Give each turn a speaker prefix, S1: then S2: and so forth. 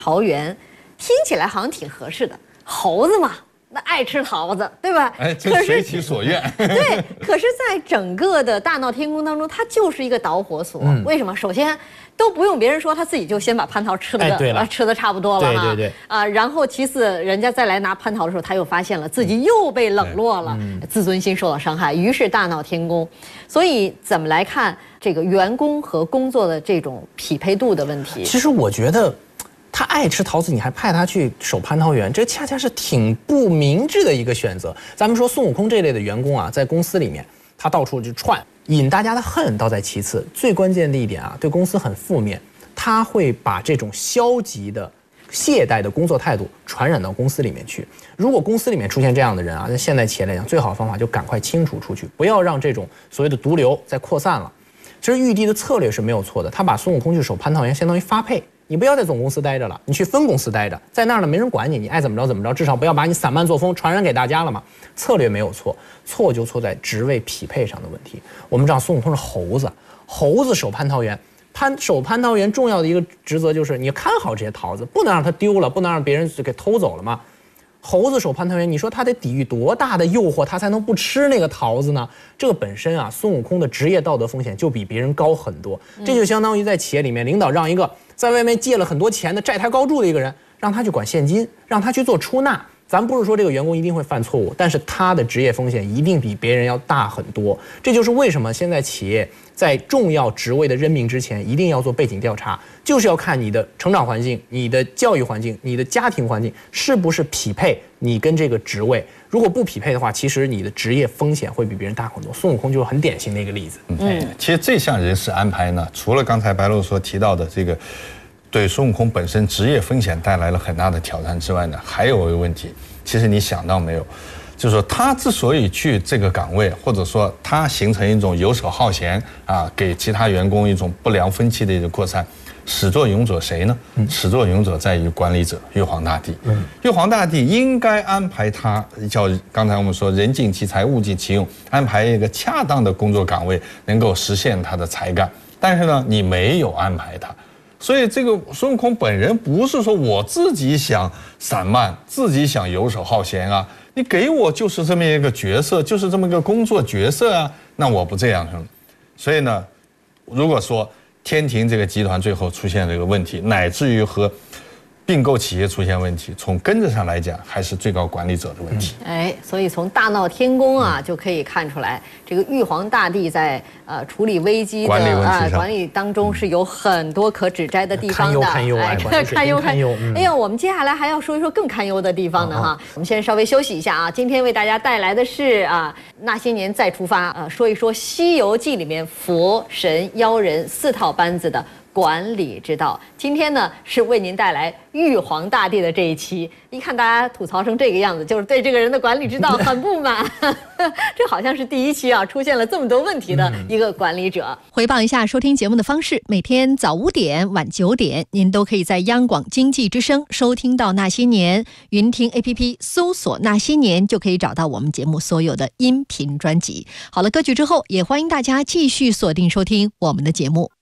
S1: 桃园，听起来好像挺合适的，猴子嘛。那爱吃桃子，对吧？
S2: 哎，这随其所愿。
S1: 对，可是，在整个的大闹天宫当中，它就是一个导火索。为什么？首先，都不用别人说，他自己就先把蟠桃吃的吃的差不多了
S3: 对
S1: 然后其次，人家再来拿蟠桃的时候，他又发现了自己又被冷落了，自尊心受到伤害，于是大闹天宫。所以，怎么来看这个员工和工作的这种匹配度的问题？
S3: 其实我觉得。他爱吃桃子，你还派他去守蟠桃园，这恰恰是挺不明智的一个选择。咱们说孙悟空这类的员工啊，在公司里面，他到处就串，引大家的恨倒在其次，最关键的一点啊，对公司很负面，他会把这种消极的、懈怠的工作态度传染到公司里面去。如果公司里面出现这样的人啊，在现代企业来讲，最好的方法就赶快清除出去，不要让这种所谓的毒瘤再扩散了。其实玉帝的策略是没有错的，他把孙悟空去守蟠桃园，相当于发配。你不要在总公司待着了，你去分公司待着，在那儿呢没人管你，你爱怎么着怎么着，至少不要把你散漫作风传染给大家了嘛。策略没有错，错就错在职位匹配上的问题。我们知道孙悟空是猴子，猴子守蟠桃园，守蟠桃园重要的一个职责就是你看好这些桃子，不能让它丢了，不能让别人给偷走了嘛。猴子守蟠桃园，你说他得抵御多大的诱惑，他才能不吃那个桃子呢？这个本身啊，孙悟空的职业道德风险就比别人高很多。这就相当于在企业里面，领导让一个在外面借了很多钱的债台高筑的一个人，让他去管现金，让他去做出纳。咱不是说这个员工一定会犯错误，但是他的职业风险一定比别人要大很多。这就是为什么现在企业在重要职位的任命之前，一定要做背景调查，就是要看你的成长环境、你的教育环境、你的家庭环境是不是匹配你跟这个职位。如果不匹配的话，其实你的职业风险会比别人大很多。孙悟空就是很典型的一个例子。
S2: 其实这项人事安排呢，除了刚才白露所提到的这个对孙悟空本身职业风险带来了很大的挑战之外呢，还有一个问题，其实你想到没有，就是说他之所以去这个岗位，或者说他形成一种游手好闲啊，给其他员工一种不良风气的一个扩散，始作俑者谁呢？始作俑者在于管理者玉皇大帝。玉皇大帝应该安排他，叫刚才我们说人尽其才，物尽其用，安排一个恰当的工作岗位，能够实现他的才干。但是呢，你没有安排他。所以这个孙悟空本人不是说我自己想散漫，自己想游手好闲啊，你给我就是这么一个角色，就是这么一个工作角色啊，那我不这样。所以呢，如果说天庭这个集团最后出现这个问题，乃至于和并购企业出现问题，从根子上来讲，还是最高管理者的问题。
S1: 所以从大闹天宫啊，就可以看出来，这个玉皇大帝在处理危机的管理当中是有很多可指摘的地方的。
S3: 堪忧。
S1: 哎呀，我们接下来还要说一说更堪忧的地方呢哈。我们先稍微休息一下啊。今天为大家带来的是那些年再出发说一说《西游记》里面佛神妖人4套班子的管理之道。今天呢是为您带来玉皇大帝的这一期。一看大家吐槽成这个样子，就是对这个人的管理之道很不满。这好像是第一期出现了这么多问题的一个管理者。回报一下收听节目的方式，每天早5点、晚9点，您都可以在央广经济之声收听到那些年，云听 APP 搜索那些年就可以找到我们节目所有的音频专辑。好了，歌曲之后，也欢迎大家继续锁定收听我们的节目。